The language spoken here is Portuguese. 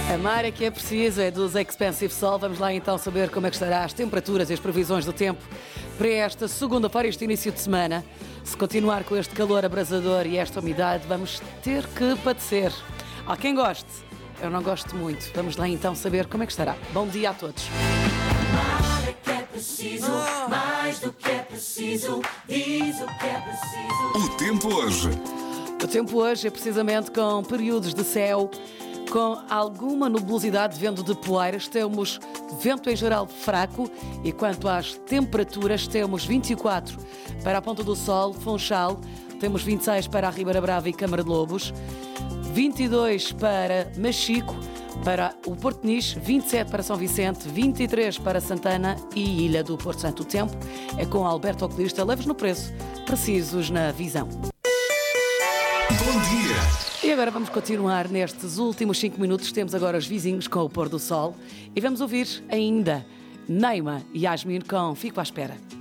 Amar é que é preciso, é dos Expensive Soul. Vamos lá então saber como é que estará as temperaturas e as previsões do tempo para esta segunda-feira, este início de semana. Se continuar com este calor abrasador e esta umidade, vamos ter que padecer. Há quem goste, eu não gosto muito. Vamos lá então saber como é que estará. Bom dia a todos. Amar é que é preciso, mais do que é preciso, diz o que é preciso. O tempo hoje. O tempo hoje é precisamente com períodos de céu, com alguma nubosidade, vento de poeiras. Temos vento em geral fraco e quanto às temperaturas, temos 24 para a Ponta do Sol, Funchal, temos 26 para a Ribeira Brava e Câmara de Lobos, 22 para Machico, para o Porto Niche, 27 para São Vicente, 23 para Santana e Ilha do Porto Santo. O tempo é com Alberto Oculista, leves no preço, precisos na visão. Bom dia. E agora vamos continuar nestes últimos 5 minutos. Temos agora os vizinhos com o pôr do sol e vamos ouvir ainda Neima e Yasmin com Fico à Espera.